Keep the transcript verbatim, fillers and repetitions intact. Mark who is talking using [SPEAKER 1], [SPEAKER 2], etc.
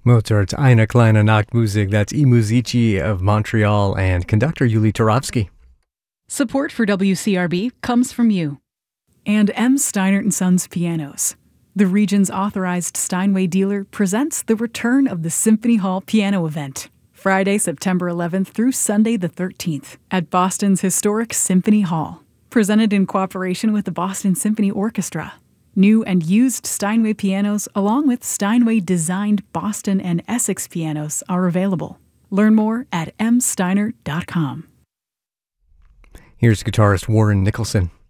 [SPEAKER 1] Mozart's Eine kleine Nachtmusik, that's I Musici of Montreal, and conductor Yuli Turovsky.
[SPEAKER 2] Support for W C R B comes from you. And M. Steinert and Sons Pianos. The region's authorized Steinway dealer presents the return of the Symphony Hall Piano Event, Friday, September eleventh through Sunday the thirteenth, at Boston's historic Symphony Hall. Presented in cooperation with the Boston Symphony Orchestra. New and used Steinway pianos, along with Steinway-designed Boston and Essex pianos, are available. Learn more at m steiner dot com.
[SPEAKER 1] Here's guitarist Warren Nicholson.